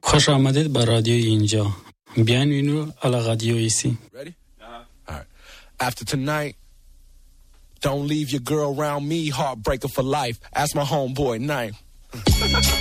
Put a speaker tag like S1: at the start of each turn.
S1: خوش آمدید به رادیو اینجا. Bienvenue à la radio ici.
S2: Ready? All right. After tonight, don't leave your girl around me, heartbreaker for life. Ask my homeboy, Knife.